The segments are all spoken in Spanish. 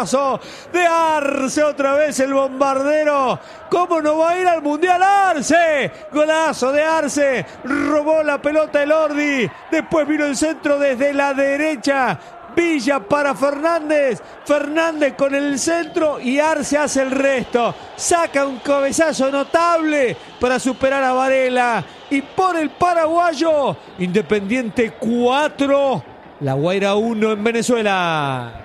golazo de Arce, otra vez el bombardero. ¿Cómo no va a ir al Mundial Arce? Golazo de Arce, robó la pelota el Ordi, después vino el centro desde la derecha. Villa para Fernández, Fernández con el centro y Arce hace el resto. Saca un cabezazo notable para superar a Varela y por el paraguayo, Independiente 4, La Guaira 1 en Venezuela.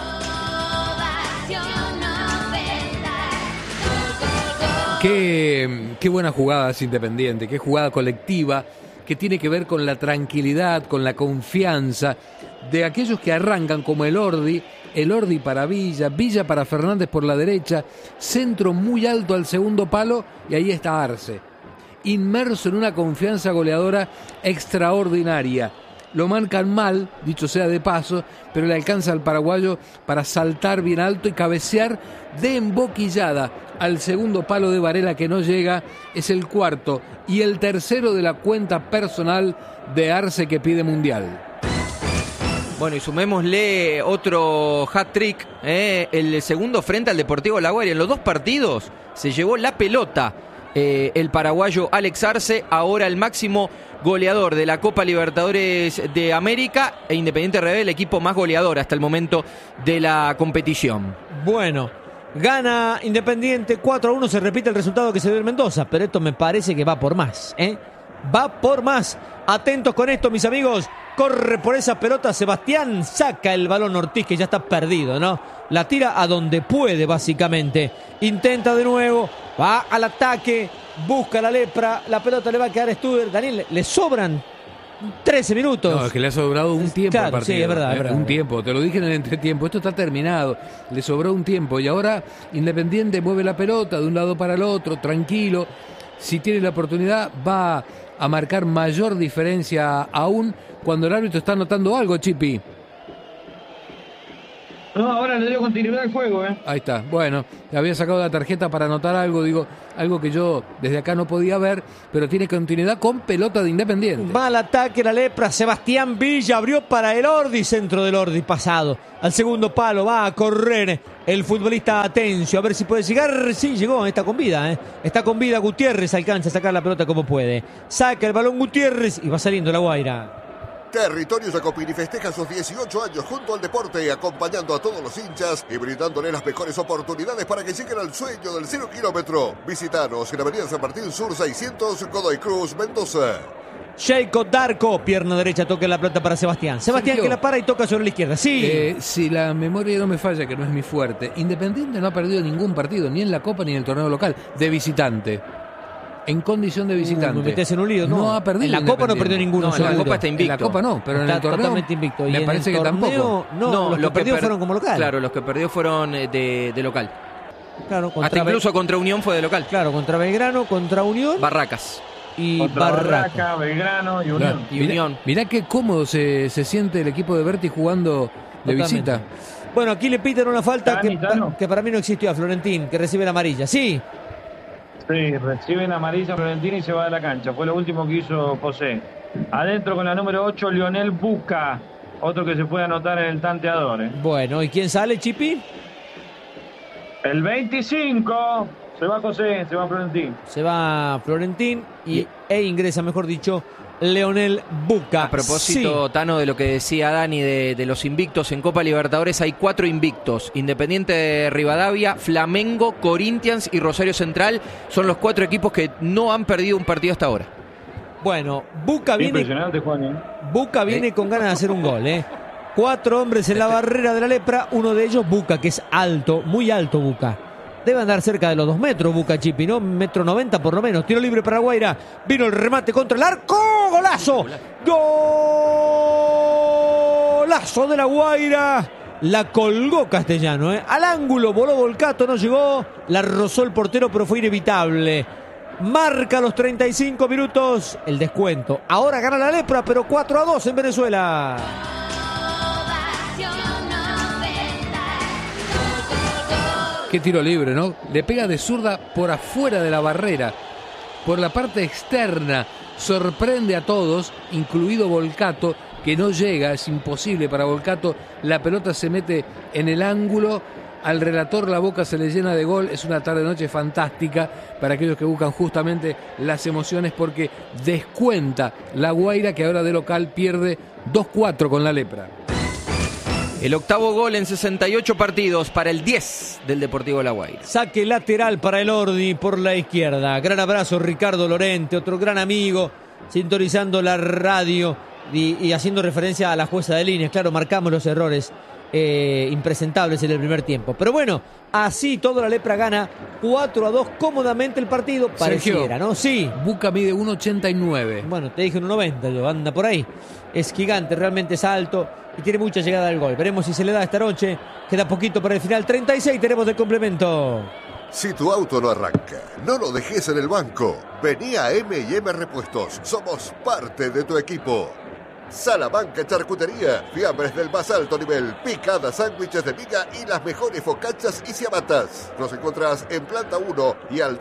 Qué buena jugada es Independiente, qué jugada colectiva que tiene que ver con la tranquilidad, con la confianza de aquellos que arrancan como el Ordi para Villa, Villa para Fernández por la derecha, centro muy alto al segundo palo y ahí está Arce, inmerso en una confianza goleadora extraordinaria. Lo marcan mal, dicho sea de paso, pero le alcanza al paraguayo para saltar bien alto y cabecear de emboquillada al segundo palo de Varela que no llega. Es el cuarto y el tercero de la cuenta personal de Arce que pide Mundial. Bueno, y sumémosle otro hat-trick, el segundo frente al Deportivo La Guaira. En los dos partidos se llevó la pelota el paraguayo Alex Arce, ahora el máximo goleador de la Copa Libertadores de América, e Independiente Rivadavia el equipo más goleador hasta el momento de la competición. Bueno, gana Independiente 4-1, se repite el resultado que se dio en Mendoza, pero esto me parece que va por más, va por más. Atentos con esto, mis amigos. Corre por esa pelota Sebastián, saca el balón Ortiz, que ya está perdido, ¿no? La tira a donde puede, básicamente. Intenta de nuevo, va al ataque, busca la lepra, la pelota le va a quedar a Studer. Daniel, le sobran 13 minutos. No, es que le ha sobrado un tiempo al partido. Sí, es verdad. Un tiempo, te lo dije en el entretiempo, esto está terminado, le sobró un tiempo y ahora Independiente mueve la pelota de un lado para el otro, tranquilo. Si tiene la oportunidad va a marcar mayor diferencia aún cuando el árbitro está anotando algo, Chipi. No, ahora le dio continuidad al juego, Ahí está, bueno, le había sacado la tarjeta para anotar algo, digo, algo que yo desde acá no podía ver, pero tiene continuidad con pelota de Independiente. Va al ataque la lepra, Sebastián Villa abrió para el Ordi, centro del Ordi pasado al segundo palo, va a correr el futbolista Atencio, a ver si puede llegar. Sí, llegó, está con vida, está con vida Gutiérrez, alcanza a sacar la pelota como puede, saca el balón Gutiérrez y va saliendo La Guaira. Territorio Jacopini festeja sus 18 años junto al deporte, acompañando a todos los hinchas y brindándole las mejores oportunidades para que lleguen al sueño del 0 kilómetro. Visítanos en Avenida San Martín Sur 600, Godoy Cruz, Mendoza. Sheiko Darko, pierna derecha, toca la pelota para Sebastián. Sebastián que la para y toca sobre la izquierda. Sí. Si la memoria no me falla, que no es mi fuerte, Independiente no ha perdido ningún partido, ni en la Copa ni en el torneo local, de visitante. En condición de visitante. Me metes en un lío, no ha perdido. En la Copa no perdió ninguno. No, en la Copa está invicto. En la Copa no, pero está en el torneo totalmente invicto. Me parece que tampoco. No, los que perdió fueron como local. Claro, los que perdió fueron de local. Claro, hasta incluso contra Unión fue de local. Claro, contra Belgrano, contra Unión. Barracas. Y contra Barraca, Belgrano y Unión. Y Unión. Mirá qué cómodo se siente el equipo de Berti jugando de visita. Bueno, aquí le pitan una falta que para mí no existió a Florentín, que recibe la amarilla. Sí. Sí, recibe la amarilla Florentín y se va de la cancha. Fue lo último que hizo José. Adentro con la número 8, Lionel Busca. Otro que se puede anotar en el tanteador. Bueno, ¿y quién sale, Chipi? El 25. Se va José, se va Florentín. Se va Florentín e ingresa, mejor dicho, Leonel Busca. A propósito, sí. Tano, de lo que decía Dani de los invictos en Copa Libertadores, hay 4 invictos. Independiente de Rivadavia, Flamengo, Corinthians y Rosario Central son los 4 equipos que no han perdido un partido hasta ahora. Bueno, Busca viene. Impresionante, Juan. Busca viene con ganas de hacer un gol, 4 hombres en la barrera de la lepra, uno de ellos Busca, que es alto, muy alto Busca. Debe andar cerca de los 2 metros Busca, Chipi, ¿no? 1,90 m por lo menos. Tiro libre para Guaira. Vino el remate contra el arco. ¡Golazo! ¡Golazo de La Guaira! La colgó Castellano, Al ángulo voló Volcato, no llegó. La rozó el portero, pero fue inevitable. Marca los 35 minutos el descuento. Ahora gana la lepra, pero 4-2 en Venezuela. Qué tiro libre, ¿no? Le pega de zurda por afuera de la barrera, por la parte externa. Sorprende a todos, incluido Volcato, que no llega, es imposible para Volcato. La pelota se mete en el ángulo al relator la boca se le llena de gol. Es una tarde-noche fantástica para aquellos que buscan justamente las emociones, porque descuenta La Guaira, que ahora de local pierde 2-4 con la Lepra. El octavo gol en 68 partidos para el 10 del Deportivo La Guaira. Saque lateral para el Ordi por la izquierda. Gran abrazo, Ricardo Lorente, otro gran amigo, sintonizando la radio y haciendo referencia a la jueza de líneas. Claro, marcamos los errores impresentables en el primer tiempo. Pero bueno, así todo la Lepra gana 4-2 cómodamente el partido. Pareciera, Sergio, ¿no? Sí. Buca mide 1,89. Bueno, te dije 1,90, yo, anda por ahí. Es gigante, realmente es alto y tiene mucha llegada al gol. Veremos si se le da esta noche. Queda poquito para el final. 36 tenemos de complemento. Si tu auto no arranca, no lo dejes en el banco. Vení a M&M Repuestos. Somos parte de tu equipo. Salamanca Charcutería, fiambres del más alto nivel, picadas, sándwiches de miga y las mejores focachas y ciabatas. Nos encontrás en planta 1 y al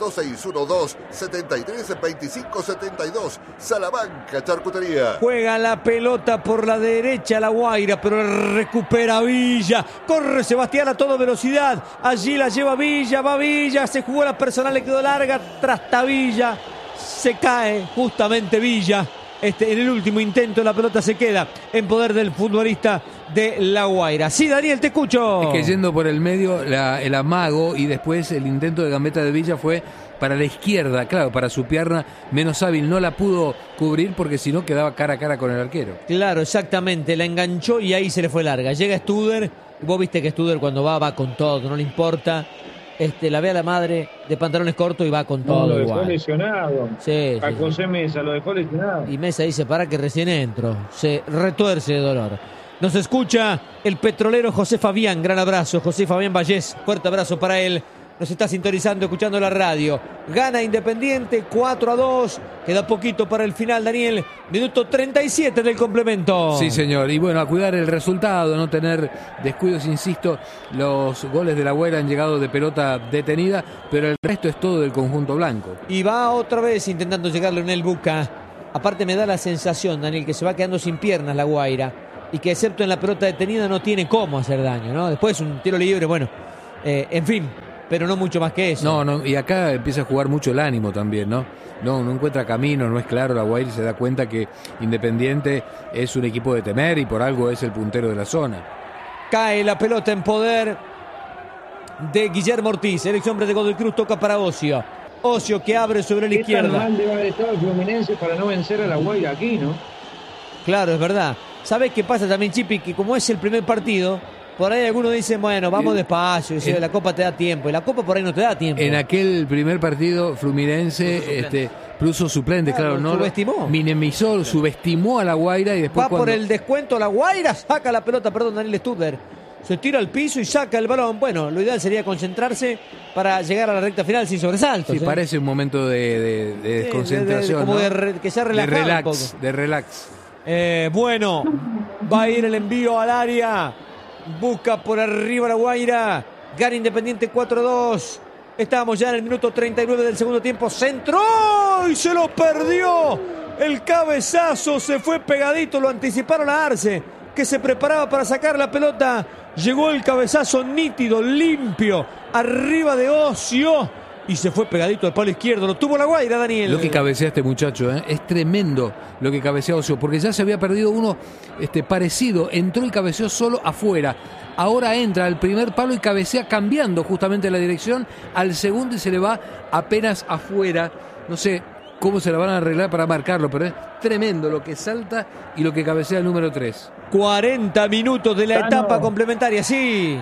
2612-732572. Salamanca Charcutería. Juega la pelota por la derecha La Guaira, pero recupera Villa. Corre Sebastián a toda velocidad. Allí la lleva Villa, va Villa, se jugó la personal, le quedó larga, trastabilla. Se cae justamente Villa. En el último intento la pelota se queda en poder del futbolista de La Guaira. Sí, Daniel, te escucho. Es que yendo por el medio, el amago y después el intento de gambeta de Villa fue para la izquierda, claro, para su pierna menos hábil. No la pudo cubrir porque si no quedaba cara a cara con el arquero. Claro, exactamente, la enganchó y ahí se le fue larga. Llega Studer, vos viste que Studer cuando va con todo, no le importa. La ve a la madre de pantalones cortos y va con todo. Lo dejó igual. lesionado. Sí, A sí. José Mesa lo dejó lesionado. Y Mesa dice, para que recién entro. Se retuerce de dolor. Nos escucha el petrolero José Fabián. Gran abrazo, José Fabián Vallés. Fuerte abrazo para él. Nos está sintonizando, escuchando la radio. Gana Independiente 4-2. Queda poquito para el final, Daniel. Minuto 37 del complemento. Sí, señor. Y bueno, a cuidar el resultado, no tener descuidos, insisto. Los goles de La Guaira han llegado de pelota detenida, pero el resto es todo del conjunto blanco. Y va otra vez intentando llegar Leonel Buca. Aparte me da la sensación, Daniel, que se va quedando sin piernas La Guaira. Y que excepto en la pelota detenida no tiene cómo hacer daño, ¿no? Después un tiro libre, bueno. En fin, pero no mucho más que eso. No, y acá empieza a jugar mucho el ánimo también, ¿no? No encuentra camino, no es claro. La Guaira se da cuenta que Independiente es un equipo de temer y por algo es el puntero de la zona. Cae la pelota en poder de Guillermo Ortiz. El ex hombre de Godoy Cruz toca para Ocio. Ocio que abre sobre la ¿Qué tan izquierda. mal debe haber estado el Fluminense para no vencer a La Guaira aquí, no? Claro, es verdad. ¿Sabés qué pasa también, Chipi? Que como es el primer partido, por ahí algunos dicen, bueno, vamos despacio, y la Copa te da tiempo. Y la Copa por ahí no te da tiempo. En aquel primer partido, Fluminense puso suplente, claro, no subestimó. Minimizó, subestimó a La Guaira y después Va por el descuento La Guaira, saca la pelota, Daniel Studer. Se tira al piso y saca el balón. Bueno, lo ideal sería concentrarse para llegar a la recta final sin sobresaltos. Sí, parece un momento de desconcentración, como ¿no? que se ha relajado de relax. Bueno, va a ir el envío al área. Busca por arriba La Guaira. Gana Independiente 4-2. Estamos ya en el minuto 39 del segundo tiempo. Centró y se lo perdió. El cabezazo se fue pegadito. Lo anticiparon a Arce, que se preparaba para sacar la pelota. Llegó el cabezazo nítido, limpio, arriba de Ocio. Y se fue pegadito al palo izquierdo. Lo tuvo La Guaira, Daniel. Lo que cabecea este muchacho, es tremendo lo que cabecea Ocio, porque ya se había perdido uno parecido. Entró y cabeceó solo afuera. Ahora entra al primer palo y cabecea cambiando justamente la dirección al segundo y se le va apenas afuera. No sé cómo se la van a arreglar para marcarlo, pero es tremendo lo que salta y lo que cabecea el número 3. 40 minutos de la etapa complementaria, sí.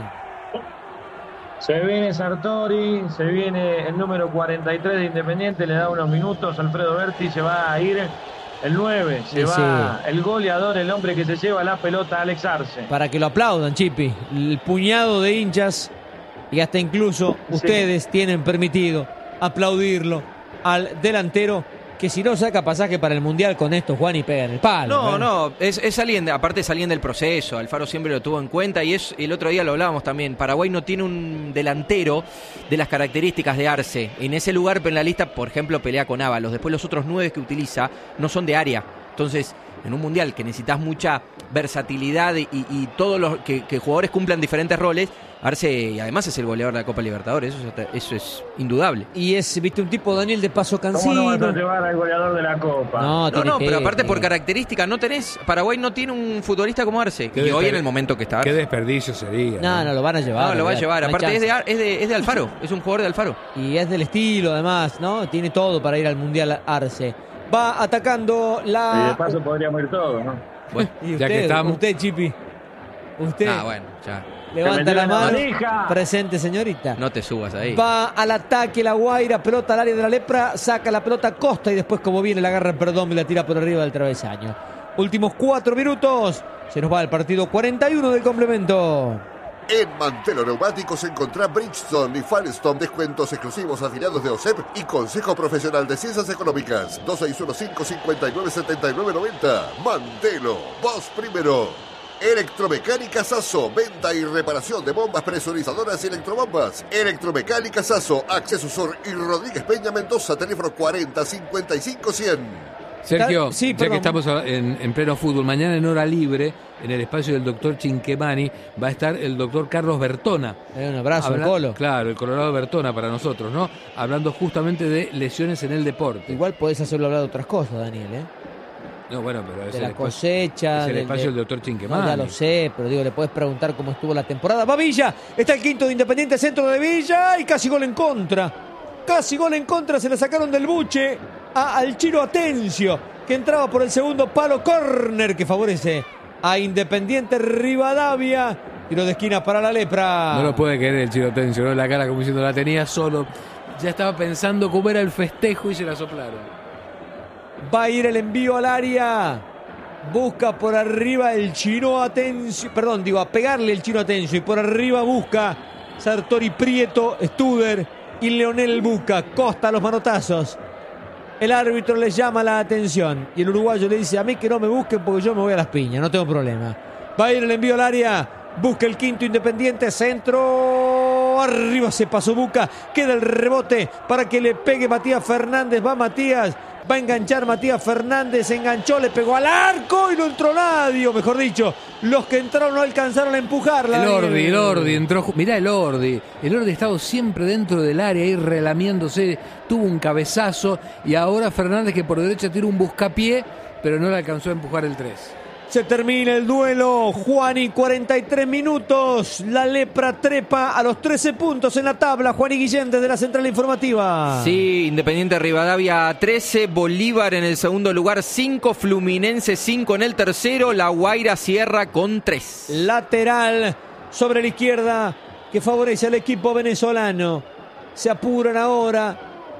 Se viene Sartori, se viene el número 43 de Independiente, le da unos minutos, Alfredo Berti, se va a ir el 9, se va el goleador, el hombre que se lleva la pelota, Alex Arce. Para que lo aplaudan, Chipi, el puñado de hinchas y hasta incluso ustedes tienen permitido aplaudirlo al delantero, que si no saca pasaje para el Mundial con esto, Juan, y pega en el palo. No, es alguien, aparte es alguien del proceso. Alfaro siempre lo tuvo en cuenta y el otro día lo hablábamos también. Paraguay no tiene un delantero de las características de Arce. En ese lugar en la lista, por ejemplo, pelea con Ábalos. Después los otros 9 que utiliza no son de área. Entonces, en un mundial que necesitas mucha versatilidad y todos los que jugadores cumplan diferentes roles, Arce, y además es el goleador de la Copa Libertadores, eso es indudable. Y es, viste, un tipo, Daniel, de paso ¿Cómo cansino. no vas a llevar al goleador de la Copa? No, pero aparte por característica no tenés, Paraguay no tiene un futbolista como Arce, y hoy en el momento que está Arce. Qué desperdicio sería. No, lo van a llevar. No, lo va a llevar, no hay aparte chance. es de Alfaro, es un jugador de Alfaro. Y es del estilo, además, ¿no? Tiene todo para ir al Mundial Arce. Va atacando la... Y de paso podríamos ir todos, ¿no? Bueno, Y ya que estamos. Usted, Chipi. Usted bueno, ya, levanta la mano. manija. Presente, señorita. no te subas ahí. Va al ataque La Guaira, pelota al área de la Lepra, saca la pelota Costa y después como viene la agarra Perdón y la tira por arriba del travesaño. Últimos 4 minutos, se nos va el partido 41 del complemento. En Mantelo Neumáticos encontrá Bridgestone y Firestone, descuentos exclusivos afiliados de OSEP y Consejo Profesional de Ciencias Económicas. 2615-597990. Mantelo, vos primero. Electromecánica Sasso, venta y reparación de bombas presurizadoras y electrobombas. Electromecánica Sasso, Acceso Sur y Rodríguez Peña Mendoza, teléfono 40-55-100. Sergio, Sí, ya perdón. que estamos en pleno fútbol, mañana en hora libre, en el espacio del doctor Chinquemani, va a estar el doctor Carlos Bertona. Un abrazo, Habla- Colo. Claro, el Colorado Bertona para nosotros, ¿no? Hablando justamente de lesiones en el deporte. Igual podés hacerlo hablar de otras cosas, Daniel, ¿eh? No, bueno, pero es De el la espacio, cosecha. es el espacio del doctor Chinquemani. No, ya lo sé, pero digo, le podés preguntar cómo estuvo la temporada. Va Villa, está el quinto de Independiente, centro de Villa y casi gol en contra. Casi gol en contra, se le sacaron del buche al Chiro Atencio, que entraba por el segundo palo, córner que favorece a Independiente Rivadavia. Tiro de esquina para la Lepra. No lo puede querer el Chiro Tencio, ¿no? La cara como diciendo la tenía solo. Ya estaba pensando cómo era el festejo y se la soplaron. Va a ir el envío al área. Busca por arriba el Chino Atencio. Perdón, digo, a pegarle el Chino Atencio. Y por arriba busca Sartori Prieto, Studer y Leonel Busca. Costa a los manotazos. El árbitro les llama la atención. Y el uruguayo le dice: a mí que no me busquen porque yo me voy a las piñas. No tengo problema. Va a ir el envío al área. Busca el quinto Independiente. Centro. Arriba se pasó Busca. Queda el rebote para que le pegue Matías Fernández. Va Matías. Va a enganchar Matías Fernández, enganchó, le pegó al arco y no entró nadie, o mejor dicho, los que entraron no alcanzaron a empujarla. El Ordi entró. Mirá el Ordi ha estado siempre dentro del área, ahí relamiéndose, tuvo un cabezazo y ahora Fernández que por derecha tira un buscapié, pero no le alcanzó a empujar el 3. Se termina el duelo, Juani, 43 minutos, la Lepra trepa a los 13 puntos en la tabla. Juan y Guillén desde la central informativa. Sí, Independiente Rivadavia 13, Bolívar en el segundo lugar 5, Fluminense 5 en el tercero, La Guaira cierra con 3. Lateral sobre la izquierda que favorece al equipo venezolano. Se apuran ahora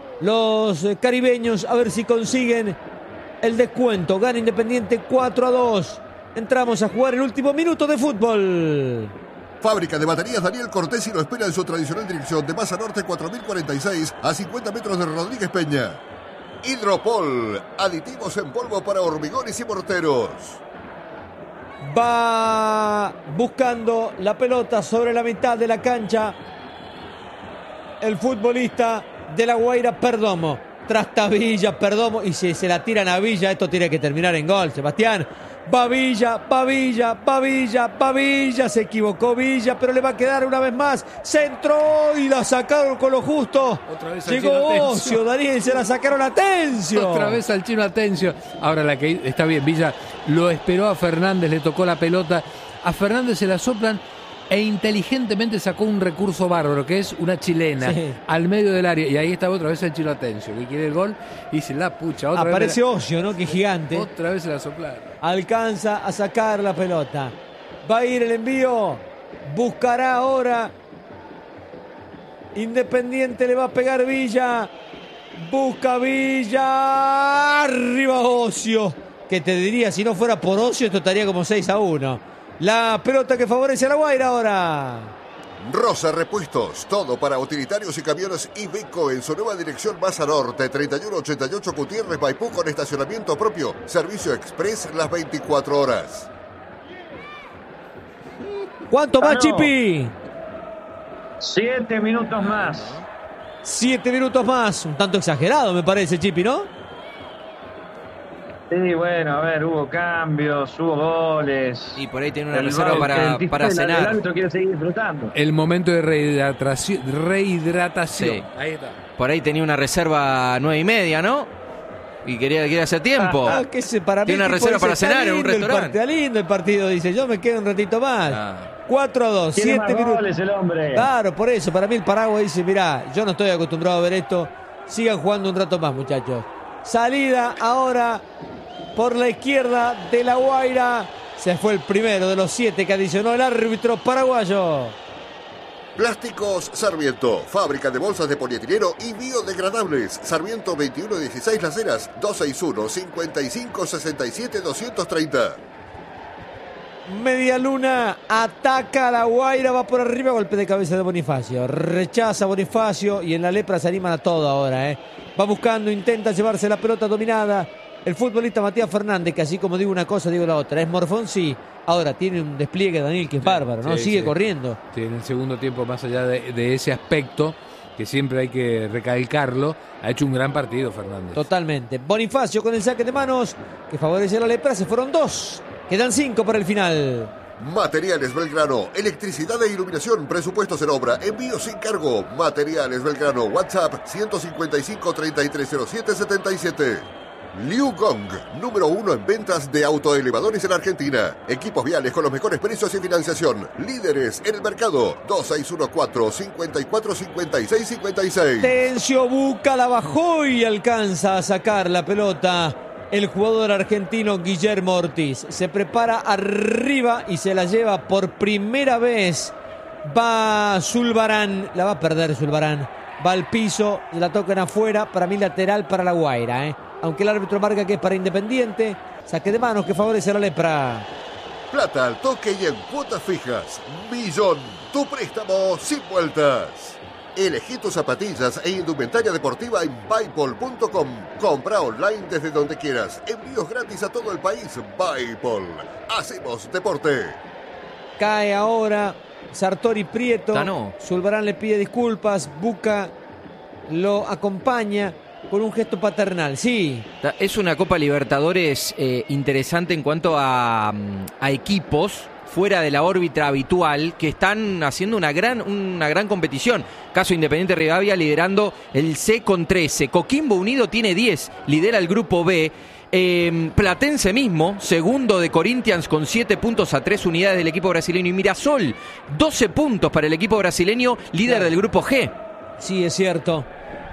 los caribeños a ver si consiguen el descuento. Gana Independiente 4-2. Entramos a jugar el último minuto de fútbol. Fábrica de baterías Daniel Cortesi lo espera en su tradicional dirección de Maza Norte 4046 a 50 metros de Rodríguez Peña. Hidropol, aditivos en polvo para hormigones y morteros. Va buscando la pelota sobre la mitad de la cancha el futbolista de La Guaira, Perdomo. Trastabilla, Perdomo, y si se la tiran a Villa, esto tiene que terminar en gol, Sebastián. Va Villa, se equivocó Villa, pero le va a quedar una vez más. Centro y la sacaron con lo justo. Otra vez al Llegó Chino Atencio. Ocio, Daniel, se la sacaron a Atencio. Otra vez al Chino Atencio. Ahora la que está bien, Villa lo esperó a Fernández, le tocó la pelota. A Fernández se la soplan e inteligentemente sacó un recurso bárbaro, que es una chilena, sí, al medio del área. Y ahí estaba otra vez el Chino Atencio, que quiere el gol y dice, la pucha, otra Aparece vez. Ocio, ¿no? Que gigante. Otra vez se la soplaron. Alcanza a sacar la pelota. Va a ir el envío. Buscará ahora. Independiente le va a pegar Villa. Busca Villa. Arriba Ocio. Que te diría, si no fuera por Ocio, esto estaría como 6-1. La pelota que favorece a La Guaira ahora. Rosa Repuestos, todo para utilitarios y camiones Iveco en su nueva dirección Maza Norte, 3188 Gutiérrez Maipú con estacionamiento propio, servicio express las 24 horas. ¿Cuánto más, no. Chipi? 7 minutos más. 7 minutos más. Un tanto exagerado, me parece, Chipi, ¿no? Sí, bueno, a ver, hubo cambios, hubo goles. Y por ahí tiene una El reserva gol, el para el cenar. árbitro quiere seguir disfrutando. El momento de rehidratación. Sí. Ahí está. Por ahí tenía una reserva 9:30, ¿no? Y quería hacer tiempo. Que se para mí Tiene una tipo reserva dice, para "Está cenar en un lindo el restaurante". Está lindo el partido, dice. Yo me quedo un ratito más. 4-2, Tiene 7 más minutos. goles el hombre. Claro, por eso. Para mí el Paraguay dice, mirá, yo no estoy acostumbrado a ver esto. Sigan jugando un rato más, muchachos. Salida ahora por la izquierda de La Guaira. Se fue el primero de los 7 que adicionó el árbitro paraguayo. Plásticos Sarmiento, fábrica de bolsas de polietileno y biodegradables. Sarmiento 2116 Las Heras, 261-5567-230. Media Luna ataca a La Guaira, va por arriba, golpe de cabeza de Bonifacio. Rechaza Bonifacio y en la lepra se animan a todo ahora. Va buscando, intenta llevarse la pelota dominada. El futbolista Matías Fernández, que así como digo una cosa, digo la otra. Es morfón, sí. Ahora tiene un despliegue, Daniel, que es bárbaro, ¿no? Sí, Sigue sí. corriendo. Sí, en el segundo tiempo, más allá de ese aspecto, que siempre hay que recalcarlo, ha hecho un gran partido Fernández. Totalmente. Bonifacio con el saque de manos que favorece a la lepra. Se fueron 2. Quedan 5 para el final. Materiales Belgrano, electricidad e iluminación, presupuestos en obra, envío sin cargo. Materiales Belgrano, WhatsApp 155-3307-77. Liu Gong, número 1 en ventas de autoelevadores en Argentina. Equipos viales con los mejores precios y financiación. Líderes en el mercado. 2614-545656. Tencio Buca la bajó y alcanza a sacar la pelota. El jugador argentino Guillermo Ortiz se prepara arriba y se la lleva por primera vez. Va Zulbarán, la va a perder Zulbarán. Va al piso, la tocan afuera. Para mí lateral para La Guaira, aunque el árbitro marca que es para Independiente. Saque de manos que favorece a la lepra. Plata al toque y en cuotas fijas. Millón, tu préstamo sin vueltas. Elegí tus zapatillas e indumentaria deportiva en Buypol.com. Compra online desde donde quieras. Envíos gratis a todo el país. Buypol. Hacemos deporte. Cae ahora Sartori Prieto. Tano. Zulbarán le pide disculpas. Buca lo acompaña con un gesto paternal. Sí. Es una Copa Libertadores interesante en cuanto a equipos fuera de la órbita habitual que están haciendo una gran competición. Caso Independiente Rivadavia liderando el C con 13. Coquimbo Unido tiene 10, lidera el grupo B. Platense mismo, segundo de Corinthians con 7 puntos a 3 unidades del equipo brasileño. Y Mirasol, 12 puntos para el equipo brasileño, líder del grupo G. Sí, es cierto.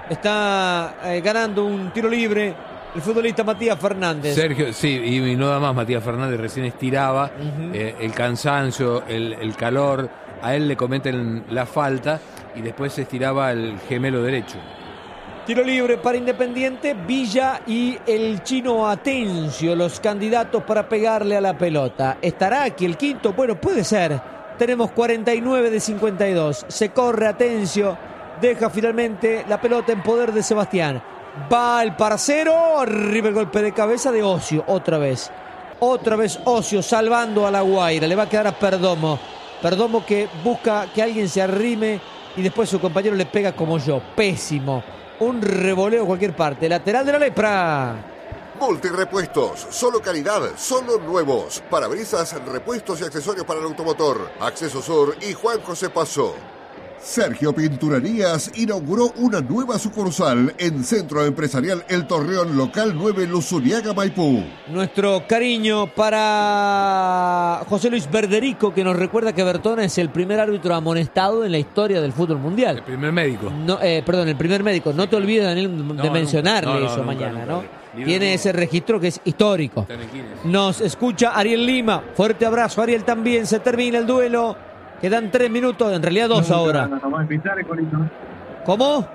Está ganando un tiro libre el futbolista Matías Fernández. Sergio, sí, y no da más. Matías Fernández recién estiraba. El cansancio, el calor, a él le cometen la falta y después se estiraba el gemelo derecho. Tiro libre para Independiente, Villa y el chino Atencio, los candidatos para pegarle a la pelota. ¿Estará aquí el quinto? Bueno, puede ser. Tenemos 49 de 52. Se corre Atencio, deja finalmente la pelota en poder de Sebastián. Va el parcero, arriba el golpe de cabeza de Ocio, otra vez Ocio salvando a La Guaira. Le va a quedar a Perdomo que busca que alguien se arrime y después su compañero le pega como yo, pésimo. Un revoleo en cualquier parte, lateral de la lepra. Multirepuestos, solo calidad, solo nuevos. Parabrisas, repuestos y accesorios para el automotor. Acceso Sur y Juan José Paso. Sergio Pinturerías inauguró una nueva sucursal en Centro Empresarial El Torreón, local 9, Luzuriaga, Maipú. Nuestro cariño para José Luis Verderico, que nos recuerda que Bertona es el primer árbitro amonestado en la historia del fútbol mundial. El primer médico. No, perdón, el primer médico. No te olvides, Daniel, de mencionarle nunca. eso Nunca, mañana, nunca. ¿no? Tiene ese registro que es histórico. Está en el Guinness. Nos escucha Ariel Lima. Fuerte abrazo, Ariel, también. Se termina el duelo. Quedan 3 minutos, en realidad 2 ahora. Nos va a invitar, Colito. ¿Cómo?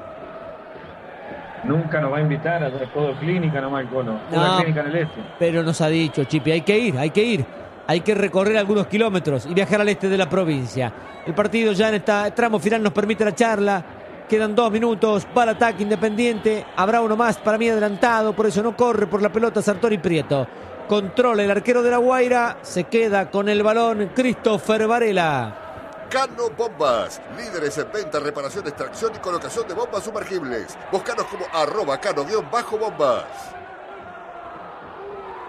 Nunca nos va a invitar a todo clínica nomás el Colo. No, Una clínica en el este. pero nos ha dicho, Chipi, hay que ir. Hay que recorrer algunos kilómetros y viajar al este de la provincia. El partido ya en este tramo final nos permite la charla. Quedan 2 minutos para el ataque Independiente. Habrá uno más para mí adelantado, por eso no corre por la pelota Sartori Prieto. Controla el arquero de La Guaira. Se queda con el balón Christopher Varela. Cano Bombas, líderes en venta, reparación, extracción y colocación de bombas sumergibles. Búscanos como @cano_bombas.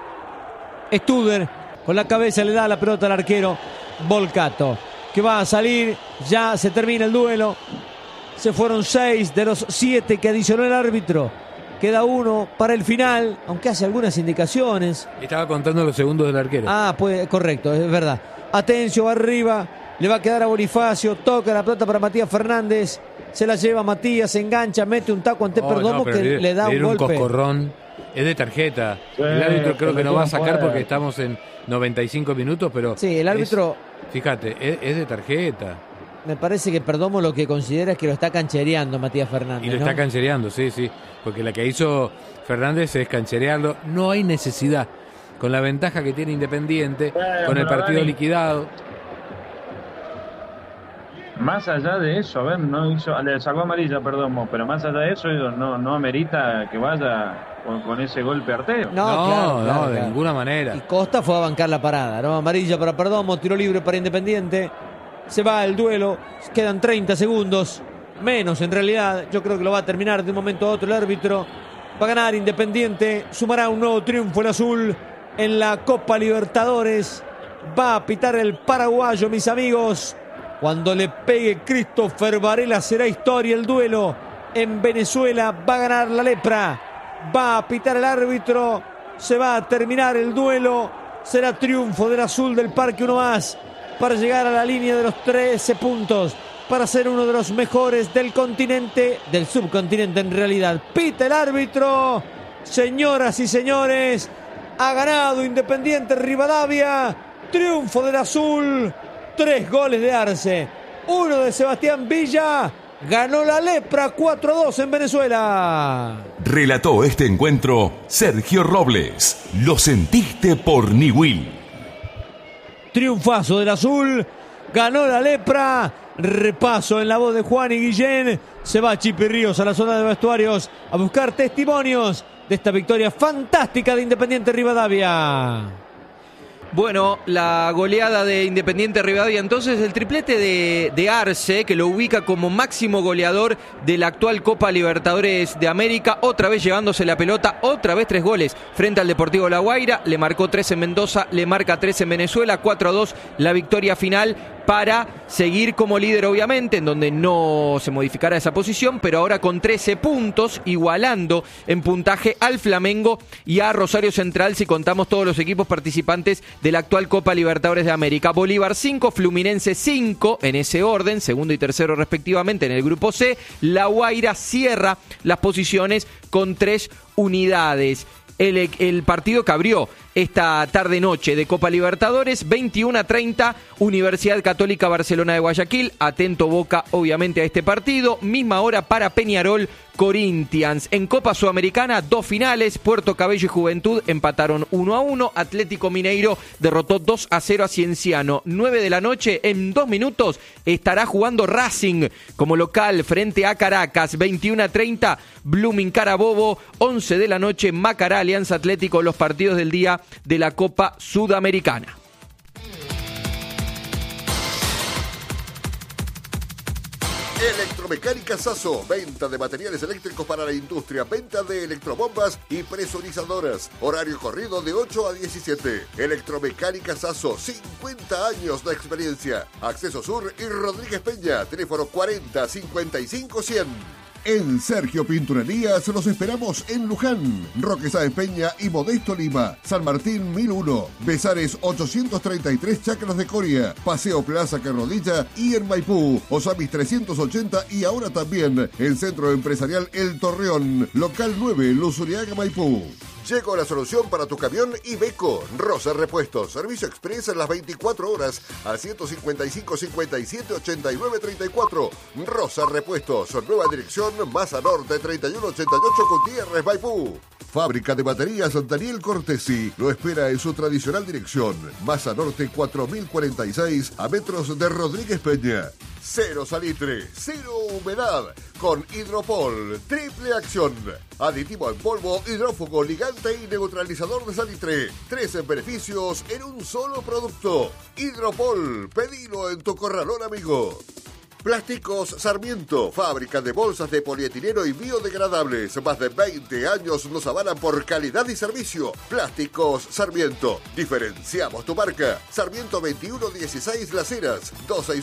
Studer con la cabeza le da la pelota al arquero Volcato, que va a salir. Ya se termina el duelo. Se fueron 6 de los 7 que adicionó el árbitro. Queda 1 para el final, aunque hace algunas indicaciones. Estaba contando los segundos del arquero. Pues correcto, es verdad. Atencio, va arriba, le va a quedar a Bonifacio, toca la pelota para Matías Fernández, se la lleva Matías, se engancha, mete un taco ante Perdomo que le da un golpe. Un coscorrón, es de tarjeta. Sí, el árbitro creo que no va a sacar fuera. porque estamos en 95 minutos, pero... Sí, el árbitro... Fíjate, es de tarjeta. Me parece que Perdomo lo que considera es que lo está canchereando Matías Fernández. Y lo ¿no? está canchereando, sí. Porque la que hizo Fernández es cancherearlo. No hay necesidad. Con la ventaja que tiene Independiente, con el partido Dani, liquidado. Más allá de eso, a ver, le sacó amarilla, perdón, pero más allá de eso, no amerita que vaya con ese golpe artero. No, De ninguna manera. Y Costa fue a bancar la parada, ¿no? Amarilla para Perdomo, tiro libre para Independiente. Se va el duelo, quedan 30 segundos, menos en realidad. Yo creo que lo va a terminar de un momento a otro el árbitro. Va a ganar Independiente, sumará un nuevo triunfo el azul en la Copa Libertadores. Va a pitar el paraguayo, mis amigos. Cuando le pegue Christopher Varela será historia el duelo. En Venezuela va a ganar la lepra. Va a pitar el árbitro. Se va a terminar el duelo. Será triunfo del azul del Parque uno más, para llegar a la línea de los 13 puntos, para ser uno de los mejores del continente, del subcontinente en realidad. Pita el árbitro. Señoras y señores, ha ganado Independiente Rivadavia. Triunfo del azul. 3 goles de Arce, 1 de Sebastián Villa. Ganó la lepra 4-2 en Venezuela. Relató este encuentro Sergio Robles. Lo sentiste por Niwil. Triunfazo del azul. Ganó la lepra. Repaso en la voz de Juan y Guillén. Se va Chipi Ríos a la zona de vestuarios a buscar testimonios de esta victoria fantástica de Independiente Rivadavia. Bueno, la goleada de Independiente Rivadavia, entonces el triplete de Arce, que lo ubica como máximo goleador de la actual Copa Libertadores de América, otra vez llevándose la pelota, otra vez 3 goles frente al Deportivo La Guaira, le marcó 3 en Mendoza, le marca 3 en Venezuela, 4-2 la victoria final para seguir como líder obviamente, en donde no se modificará esa posición, pero ahora con 13 puntos, igualando en puntaje al Flamengo y a Rosario Central si contamos todos los equipos participantes de la actual Copa Libertadores de América. Bolívar 5, Fluminense 5, en ese orden, segundo y tercero respectivamente en el grupo C. La Guaira cierra las posiciones con 3 unidades. El partido que abrió esta tarde-noche de Copa Libertadores, 21:30, Universidad Católica Barcelona de Guayaquil. Atento Boca, obviamente, a este partido. Misma hora para Peñarol, Corinthians. En Copa Sudamericana, 2 finales. Puerto Cabello y Juventud empataron 1-1. Atlético Mineiro derrotó 2-0 a Cienciano. 9 de la noche, en 2 minutos, estará jugando Racing como local frente a Caracas. 21:30, Blooming Carabobo. 11 de la noche, Macará, Alianza Atlético. Los partidos del día de la Copa Sudamericana. Electromecánica Sasso, venta de materiales eléctricos para la industria, venta de electrobombas y presurizadoras. Horario corrido de 8 a 17. Electromecánica Sasso, 50 años de experiencia. Acceso Sur y Rodríguez Peña, teléfono 40 55 100. En Sergio Pinturerías los esperamos en Luján, Roque Sáenz Peña y Modesto Lima, San Martín 1001, Besares 833 Chacras de Coria, Paseo Plaza Carrodilla y en Maipú, Osamis 380 y ahora también en Centro Empresarial El Torreón, Local 9, Luzuriaga, Maipú. Llegó la solución para tu camión Iveco. Rosa Repuestos. Servicio express en las 24 horas al 155 57 89 34. Rosa Repuestos. Nueva dirección, Masa Norte 3188 Gutiérrez, Maipú. Fábrica de baterías Daniel Cortesi lo espera en su tradicional dirección. Masa Norte 4046 a metros de Rodríguez Peña. Cero salitre, cero humedad, con Hidropol, triple acción. Aditivo en polvo, hidrófugo, ligante y neutralizador de salitre. 13 beneficios en un solo producto. Hidropol, pedilo en tu corralón amigo. Plásticos Sarmiento, fábrica de bolsas de polietileno y biodegradables. Más de 20 años nos avalan por calidad y servicio. Plásticos Sarmiento. Diferenciamos tu marca. Sarmiento 2116 Las Heras,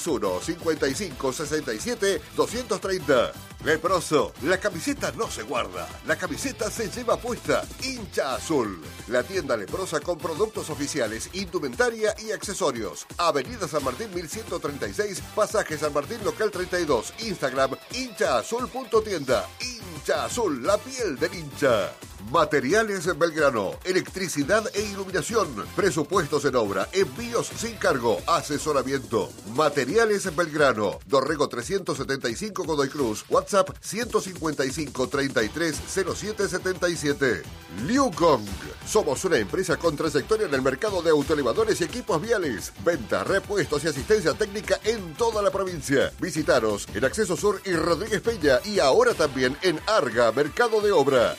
261-5567-230. Leproso, la camiseta no se guarda, la camiseta se lleva puesta. Hincha Azul, la tienda leprosa con productos oficiales, indumentaria y accesorios. Avenida San Martín 1136, pasaje San Martín local 32, Instagram hinchaazul.tienda. Hincha Azul, la piel del hincha. Materiales Belgrano, electricidad e iluminación, presupuestos en obra, envíos sin cargo, asesoramiento. Materiales Belgrano, Dorrego 375 Godoy Cruz, WhatsApp 155 33 07 77. Liu Kong, somos una empresa con trayectoria en el mercado de autoelevadores y equipos viales. Venta, repuestos y asistencia técnica en toda la provincia. Visitaros en Acceso Sur y Rodríguez Peña y ahora también en Arga, Mercado de Obra.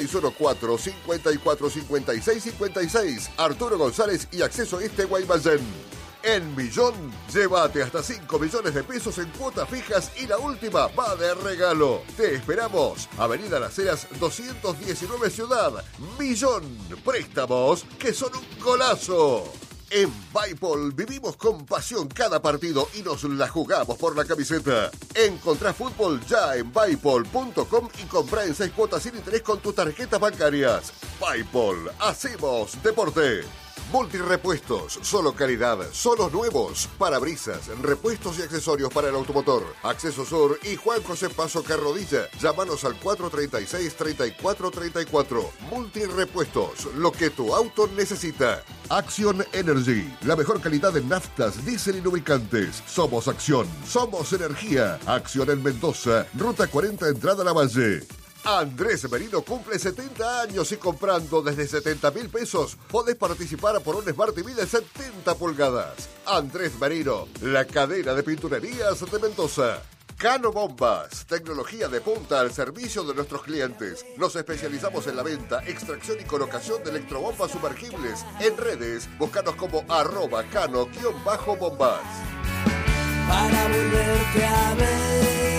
2614-545656. Arturo González y Acceso Este Guaymallén. En Millón, llévate hasta 5 millones de pesos en cuotas fijas y la última va de regalo. Te esperamos. Avenida Las Heras 219 Ciudad. Millón. Préstamos que son un golazo. En Bipol vivimos con pasión cada partido y nos la jugamos por la camiseta. Encontrá fútbol ya en Bipol.com y comprá en 6 cuotas sin interés con tus tarjetas bancarias. Bipol, hacemos deporte. Multirepuestos, solo calidad, solos nuevos, parabrisas, repuestos y accesorios para el automotor. Acceso Sur y Juan José Paso Carrodilla. Llámanos al 436-3434. Multirepuestos, lo que tu auto necesita. Action Energy, la mejor calidad en naftas, diésel y lubricantes. Somos Acción, somos energía. Acción en Mendoza, Ruta 40, entrada a La Valle. Andrés Merino cumple 70 años y comprando desde 70.000 pesos podés participar por un Smart TV de 70 pulgadas. Andrés Merino, la cadena de pinturerías de Mendoza. Cano Bombas, tecnología de punta al servicio de nuestros clientes. Nos especializamos en la venta, extracción y colocación de electrobombas sumergibles. En redes, búscanos como @cano_bombas. Para volverte a ver.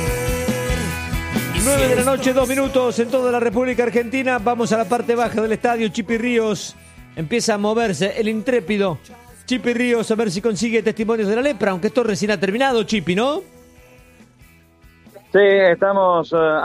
9 de la noche, 2 minutos en toda la República Argentina. Vamos a la parte baja del estadio. Chipi Ríos empieza a moverse, el intrépido Chipi Ríos, a ver si consigue testimonios de la lepra, aunque esto recién ha terminado, Chipi, ¿no? Sí, estamos